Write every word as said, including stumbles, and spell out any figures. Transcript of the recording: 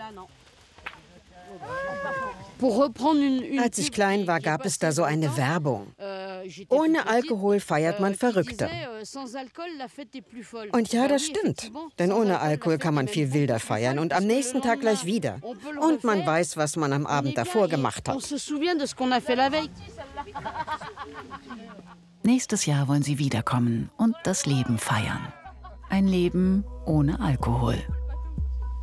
Als ich klein war, gab es da so eine Werbung. Ohne Alkohol feiert man verrückter. Und ja, das stimmt. Denn ohne Alkohol kann man viel wilder feiern und am nächsten Tag gleich wieder. Und man weiß, was man am Abend davor gemacht hat. Nächstes Jahr wollen sie wiederkommen und das Leben feiern. Ein Leben ohne Alkohol.